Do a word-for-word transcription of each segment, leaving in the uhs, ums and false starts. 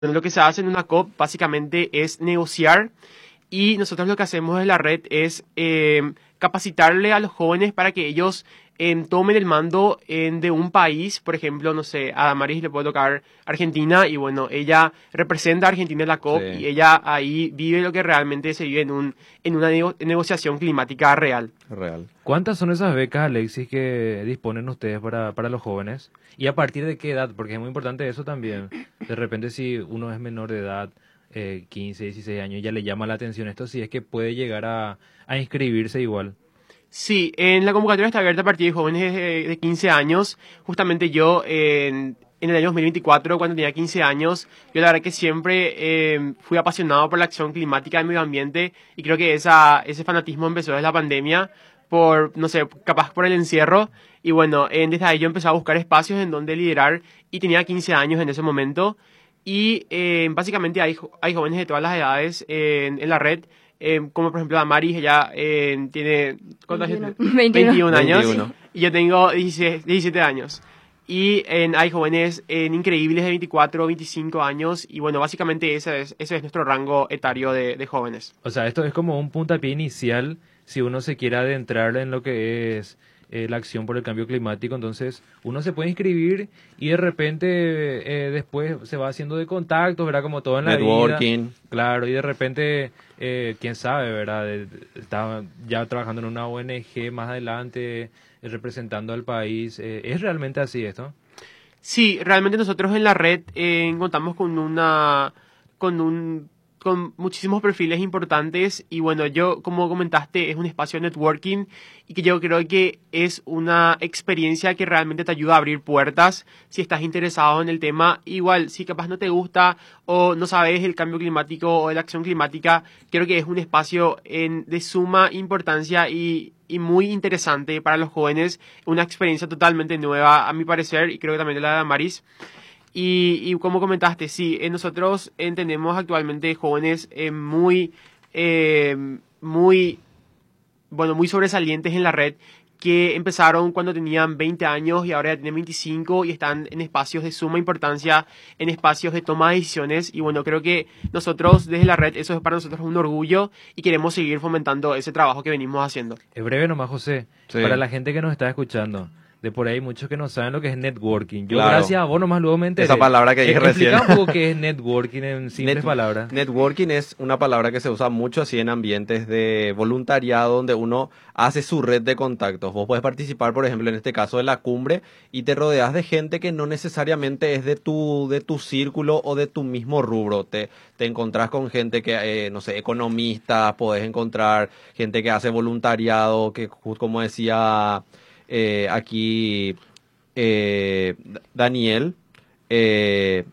Lo que se hace en una C O P básicamente es negociar y nosotros lo que hacemos en la red es eh, capacitarle a los jóvenes para que ellos eh, tomen el mando eh, de un país. Por ejemplo, no sé, a Damaris le puede tocar Argentina y bueno, ella representa a Argentina en la C O P Sí. y ella ahí vive lo que realmente se vive en, un, en una nego- negociación climática real. Real. ¿Cuántas son esas becas, Alexis, que disponen ustedes para, para los jóvenes? ¿Y a partir de qué edad? Porque es muy importante eso también. De repente, si uno es menor de edad, eh, quince, dieciséis años, ya le llama la atención esto, si es que puede llegar a, a inscribirse igual. Sí, en la convocatoria está abierta a partir de jóvenes de, de quince años. Justamente yo, en, en el año dos mil veinticuatro, cuando tenía quince años, yo la verdad que siempre eh, fui apasionado por la acción climática y el medio ambiente y creo que esa, ese fanatismo empezó desde la pandemia, por, no sé, capaz por el encierro. Y bueno, eh, desde ahí yo empecé a buscar espacios en donde liderar y tenía quince años en ese momento. Y eh, básicamente hay, jo- hay jóvenes de todas las edades eh, en, en la red, eh, como por ejemplo Damaris, ella eh, tiene ¿cuántos años? veintiuno. veintiuno. veintiún años veintiuno. y yo tengo diecisiete, diecisiete años. Y eh, hay jóvenes eh, increíbles de veinticuatro, veinticinco años y bueno, básicamente ese es, ese es nuestro rango etario de, de jóvenes. O sea, esto es como un puntapié inicial si uno se quiere adentrar en lo que es eh, la acción por el cambio climático. Entonces, uno se puede inscribir y de repente eh, después se va haciendo de contactos, ¿verdad? Como todo en la vida. Networking. Claro, y de repente, eh, quién sabe, ¿verdad? De- de- Está ya trabajando en una O N G más adelante, eh, representando al país. Eh, ¿es realmente así esto? Sí, realmente nosotros en la red eh, contamos con una, con un, con muchísimos perfiles importantes y bueno, yo, como comentaste, es un espacio de networking y que yo creo que es una experiencia que realmente te ayuda a abrir puertas si estás interesado en el tema. Igual, si capaz no te gusta o no sabes el cambio climático o la acción climática, creo que es un espacio en, de suma importancia y, y muy interesante para los jóvenes, una experiencia totalmente nueva a mi parecer y creo que también de la de Damaris. Y, y como comentaste, sí, eh, nosotros eh, tenemos actualmente jóvenes eh, muy, eh, muy, bueno, muy sobresalientes en la red que empezaron cuando tenían veinte años y ahora ya tienen veinticinco y están en espacios de suma importancia, en espacios de toma de decisiones. Y bueno, creo que nosotros desde la red, eso es para nosotros un orgullo y queremos seguir fomentando ese trabajo que venimos haciendo. Es breve nomás, José. Sí. Para la gente que nos está escuchando, de por ahí hay muchos que no saben lo que es networking. Yo, Claro. gracias a vos nomás luego me enteré. Esa palabra que dije Eh, recién. Explica un poco qué es networking en simples Net- palabras. Networking es una palabra que se usa mucho así en ambientes de voluntariado donde uno hace su red de contactos. Vos podés participar, por ejemplo, en este caso de la cumbre y te rodeas de gente que no necesariamente es de tu, de tu círculo o de tu mismo rubro. Te, te encontrás con gente que, eh, no sé, economistas, podés encontrar gente que hace voluntariado, que ju- como decía eh, aquí eh, D- Daniel, eh,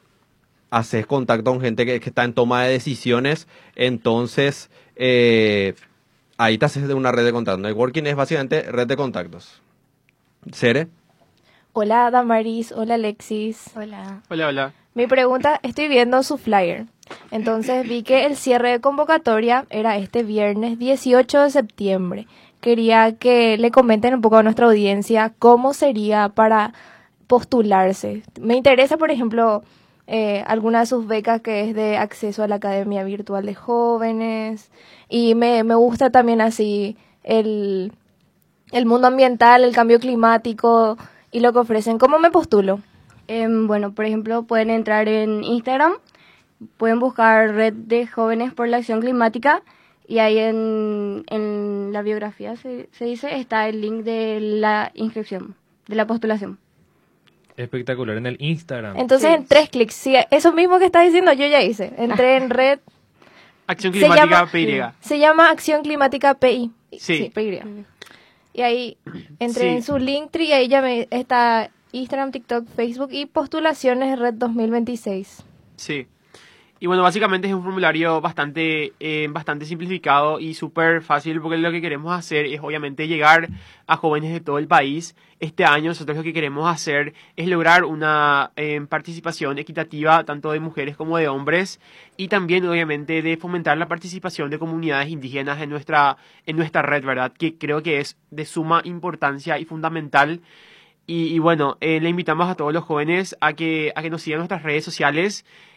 haces contacto con gente que, que está en toma de decisiones, entonces eh, ahí te haces de una red de contactos. Networking es básicamente red de contactos. ¿Sere? Hola Damaris, hola Alexis. Hola. Hola, hola. Mi pregunta, estoy viendo su flyer. Entonces vi que el cierre de convocatoria era este viernes dieciocho de septiembre. Quería que le comenten un poco a nuestra audiencia cómo sería para postularse. Me interesa, por ejemplo, eh, alguna de sus becas que es de acceso a la Academia Virtual de Jóvenes. Y me, me gusta también así el, el mundo ambiental, el cambio climático y lo que ofrecen. ¿Cómo me postulo? Em, bueno, por ejemplo, pueden entrar en Instagram, pueden buscar Red de Jóvenes por la Acción Climática y ahí en, en la biografía se, se dice está el link de la inscripción, de la postulación. Espectacular. En el Instagram. Entonces Sí. en tres clics, sí, eso mismo que estás diciendo yo ya hice. Entré en red, Acción Se Climática llama- P Y. se llama Acción Climática P I. Sí. P Y. Y ahí entré Sí. en su Linktree y ahí ya me está Instagram, TikTok, Facebook y postulaciones Red dos mil veintiséis. Sí. Y bueno, básicamente es un formulario bastante, eh, bastante simplificado y súper fácil porque lo que queremos hacer es obviamente llegar a jóvenes de todo el país. Este año nosotros lo que queremos hacer es lograr una eh, participación equitativa tanto de mujeres como de hombres y también obviamente de fomentar la participación de comunidades indígenas en nuestra, en nuestra red, ¿verdad? Que creo que es de suma importancia y fundamental. Y, y bueno, eh, le invitamos a todos los jóvenes a que, a que nos sigan en nuestras redes sociales.